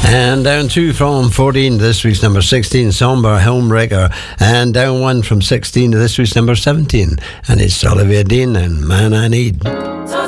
And down 2 from 14 to this week's number 16, Somber Helmbreaker. And down 1 from 16 to this week's number 17. And it's Olivia Dean and Man I Need. So